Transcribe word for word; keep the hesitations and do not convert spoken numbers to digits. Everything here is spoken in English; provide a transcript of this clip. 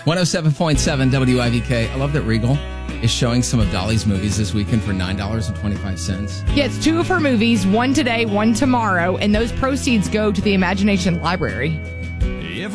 one oh seven point seven W I V K. I love that Regal is showing some of Dolly's movies this weekend for nine dollars and twenty-five cents. Yeah, it's two of her movies, one today, one tomorrow, and those proceeds go to the Imagination Library.